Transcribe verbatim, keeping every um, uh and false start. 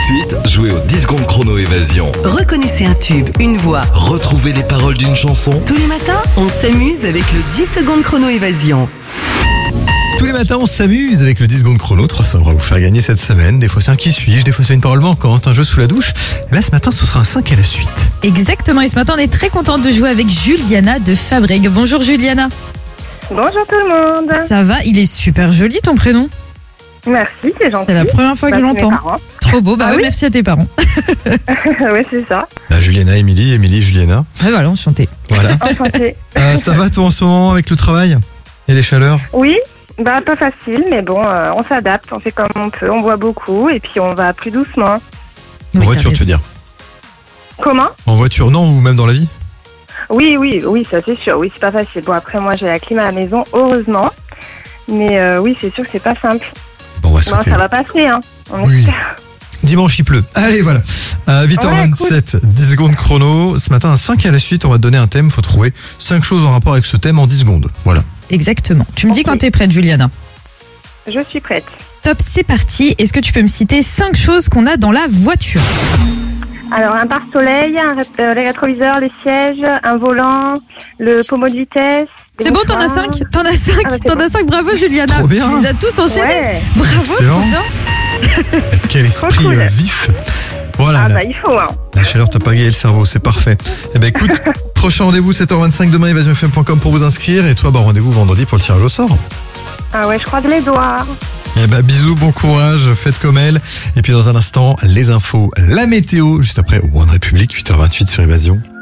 suite, jouez au dix secondes chrono évasion. Reconnaissez un tube, une voix. Retrouvez les paroles d'une chanson. Tous les matins, on s'amuse avec le dix secondes chrono évasion. Tous les matins, on s'amuse avec le dix secondes chrono. trois cents euros à vous faire gagner cette semaine. Des fois, c'est un qui suis-je, des fois, c'est une parole manquante, un jeu sous la douche. Et là, ce matin, ce sera un cinq à la suite. Exactement, et ce matin, on est très contente de jouer avec Juliana de Fabreg. Bonjour Juliana. Bonjour tout le monde. Ça va? Il est super joli ton prénom. Merci, c'est gentil. C'est la première fois que Bah, je c'est l'entends. mes parents. Trop beau, bah Ah ouais, oui merci à tes parents. Oui, c'est ça. Bah, Juliana, Émilie, Émilie, Juliana. Ouais, voilà, enchanté. Voilà. Enchantée. Euh, ça va, toi, en ce moment, avec le travail et les chaleurs? Oui, bah pas facile, mais bon, euh, on s'adapte, on fait comme on peut, on boit beaucoup et puis on va plus doucement. En Oui, voiture, t'as tu veux dire? Comment? En voiture, non, ou même dans la vie? Oui, oui, oui, ça c'est sûr. Oui, c'est pas facile. Bon, après, moi, j'ai la clim à la maison, heureusement. Mais euh, oui, c'est sûr que c'est pas simple. Bon, on va Bon, sauter. ça va passer, hein. On Oui. espère. Dimanche, il pleut. Allez, voilà. Euh, huit heures vingt-sept, dix secondes chrono. Ce matin, un cinq à la suite, on va te donner un thème. Il faut trouver cinq choses en rapport avec ce thème en dix secondes. Voilà. Exactement. Tu me dis Ok. quand t'es prête, Juliana. Je suis prête. Top, c'est parti. Est-ce que tu peux me citer cinq choses qu'on a dans la voiture? Alors, un pare-soleil, un ré- euh, les rétroviseurs, les sièges, un volant, le pommeau de vitesse. des C'est bon, t'en as mouchoirs. cinq? T'en as cinq? Ah bah, c'est T'en bon. as cinq, bravo Juliana. Trop bien. Tu les as tous enchaînés. Ouais. Bravo, Excellent. trop bien. Quel esprit cool. euh, vif. Voilà. Ah la, bah, il faut, hein. la chaleur t'a pas gagné le cerveau, c'est parfait. Eh ben écoute, prochain rendez-vous sept heures vingt-cinq demain, évasion f m point com pour vous inscrire. Et toi, bah rendez-vous vendredi pour le tirage au sort. Ah ouais, je croise les doigts. Eh ben bisous, bon courage, faites comme elle. Et puis dans un instant, les infos, la météo, juste après One République, huit heures vingt-huit sur Évasion.